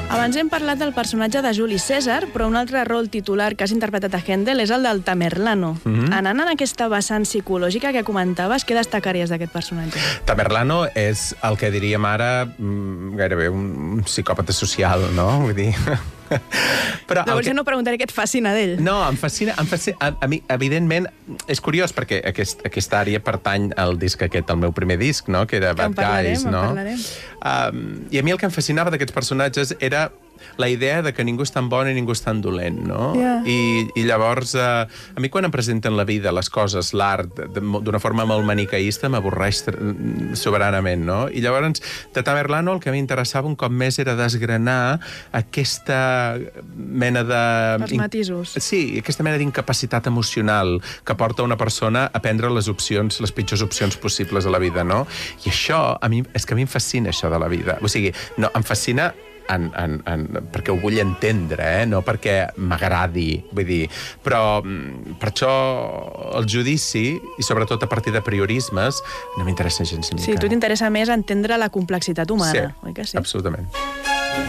Abans hem parlat del personatge de Juli Cèsar, però un altre rol titular que has interpretat a Händel és el del Tamerlano. Anant en aquesta vessant psicològica que comentaves, què destacaries d'aquest personatge? Tamerlano és el que diríem ara gairebé un psicòpata social, no? Vull dir... Però llavors jo no preguntaré què et fascina d'ell. No, em fascina. A mi, evidentment, és curiós, perquè aquesta àrea pertany al disc aquest, el meu primer disc, no? Que era Bad Guys, no? I a mi el que em fascinava d'aquests personatges era la idea de que ningú és tan bon i ningú és tan dolent, no? I llavors, a mi quan em presenten la vida, les coses, l'art, d'una forma molt maniqueïsta, m'avorreix soberanament, no? I llavors, de Tamerlano, el que m'interessava un cop més era desgranar aquesta mena de... Els matisos. Sí, aquesta mena d'incapacitat emocional que porta una persona a prendre les pitjors opcions possibles a la vida, no? I això, és que a mi em fascina això de la vida. O sigui, no, em fascina perquè ho vull entendre, no perquè m'agradi, vull dir. Però per això el judici, i sobretot a partir de priorismes, no m'interessa gens ni mica. Sí, tu t'interessa més entendre la complexitat humana, oi que sí? Sí, absolutament.